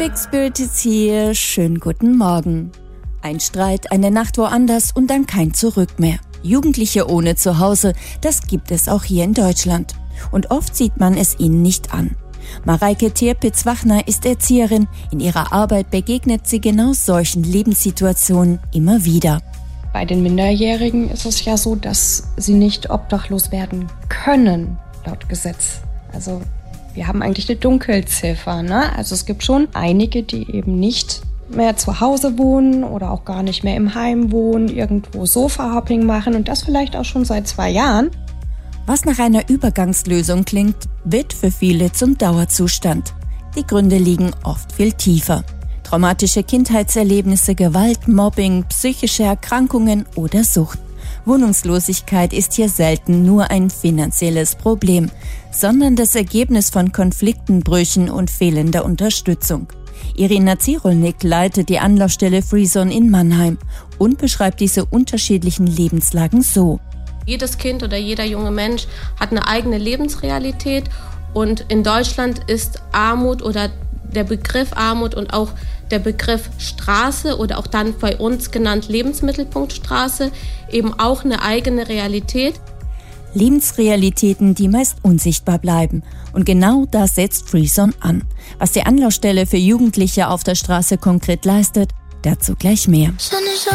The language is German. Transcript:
Big Spirit ist hier, schönen guten Morgen. Ein Streit, eine Nacht woanders und dann kein Zurück mehr. Jugendliche ohne Zuhause, das gibt es auch hier in Deutschland. Und oft sieht man es ihnen nicht an. Mareike Tirpitz-Wachner ist Erzieherin. In ihrer Arbeit begegnet sie genau solchen Lebenssituationen immer wieder. Bei den Minderjährigen ist es ja so, dass sie nicht obdachlos werden können, laut Gesetz. Also wir haben eigentlich eine Dunkelziffer, ne? Also es gibt schon einige, die eben nicht mehr zu Hause wohnen oder auch gar nicht mehr im Heim wohnen, irgendwo Sofa-Hopping machen und das vielleicht auch schon seit 2 Jahren. Was nach einer Übergangslösung klingt, wird für viele zum Dauerzustand. Die Gründe liegen oft viel tiefer. Traumatische Kindheitserlebnisse, Gewalt, Mobbing, psychische Erkrankungen oder Sucht. Wohnungslosigkeit ist hier selten nur ein finanzielles Problem, sondern das Ergebnis von Konflikten, Brüchen und fehlender Unterstützung. Irina Zirulnik leitet die Anlaufstelle Freezone in Mannheim und beschreibt diese unterschiedlichen Lebenslagen so. Jedes Kind oder jeder junge Mensch hat eine eigene Lebensrealität und in Deutschland ist Armut oder der Begriff Armut und auch der Begriff Straße oder auch dann bei uns genannt Lebensmittelpunktstraße eben auch eine eigene Realität. Lebensrealitäten, die meist unsichtbar bleiben. Und genau das setzt Freezone an. Was die Anlaufstelle für Jugendliche auf der Straße konkret leistet, dazu gleich mehr.